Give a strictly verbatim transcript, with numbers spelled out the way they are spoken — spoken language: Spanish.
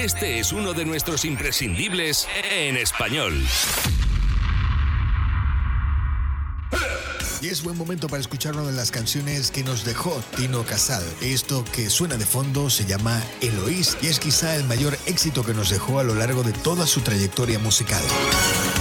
Este es uno de nuestros imprescindibles en español. Y es buen momento para escuchar una de las canciones que nos dejó Tino Casal. Esto que suena de fondo se llama Eloís y es quizá el mayor éxito que nos dejó a lo largo de toda su trayectoria musical.